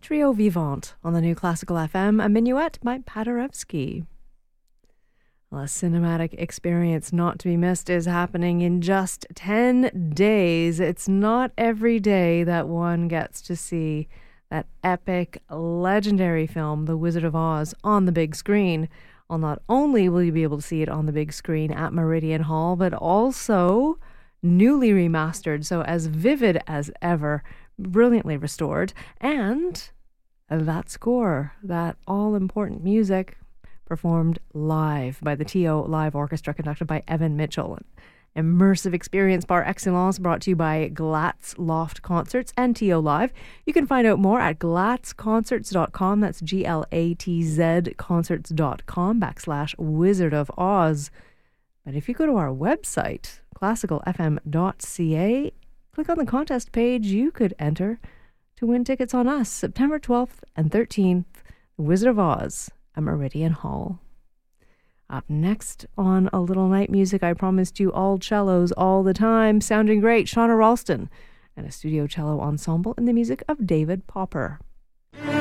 Trio Vivant on the New Classical FM, a minuet by Paderewski. Well, a cinematic experience not to be missed is happening in just 10 days. It's not every day that one gets to see that epic, legendary film, The Wizard of Oz, on the big screen. Well, not only will you be able to see it on the big screen at Meridian Hall, but also newly remastered, so as vivid as ever, brilliantly restored, and that score, that all-important music, performed live by the TO Live Orchestra, conducted by Evan Mitchell. Immersive experience par excellence, brought to you by Glatz Loft Concerts and TO Live. You can find out more at glatzconcerts.com. That's GLATZ concerts.com /Wizard of Oz. But if you go to our website, classicalfm.ca, click on the contest page, you could enter to win tickets on us September 12th and 13th, The Wizard of Oz at Meridian Hall. Up next on A Little Night Music, I promised you all cellos all the time. Sounding great, Shauna Ralston and a studio cello ensemble in the music of David Popper.